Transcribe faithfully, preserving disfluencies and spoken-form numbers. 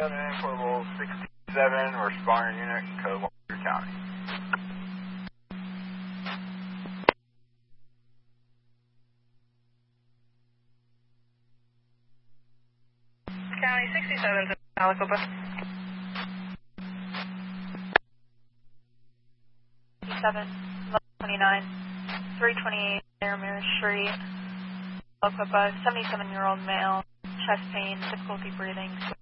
Portable sixty-seven, we're responding unit in code one through county. County sixty-seven to Alicopa. sixty-seven, eleven twenty-nine, three twenty-eight, Aramir Street, Alicopa, seventy-seven-year-old male, chest pain, difficulty breathing.